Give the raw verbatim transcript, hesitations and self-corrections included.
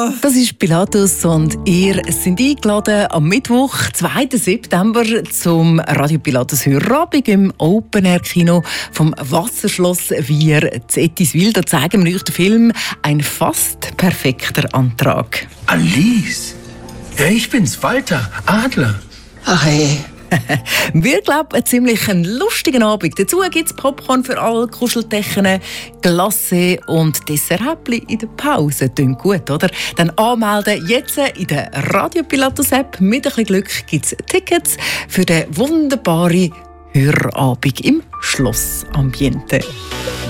Hallo! Das ist Pilatus und ihr seid eingeladen am Mittwoch, zweiten September, zum Radio Pilatus Hörabend im Open-Air-Kino vom Wasserschloss Wier zu Ettiswil. Da zeigen wir euch den Film «Ein fast perfekter Antrag». Alice? Ja, ich bin's, Walter Adler. Ach hey. Wir glauben, einen ziemlich lustigen Abend. Dazu gibt es Popcorn für alle, Kuscheldecken, Glacé und Desserthäppchen in der Pause. Klingt gut, oder? Dann anmelden jetzt in der Radio Pilatus App. Mit ein bisschen Glück gibt es Tickets für den wunderbaren Hörabend im Schlossambiente.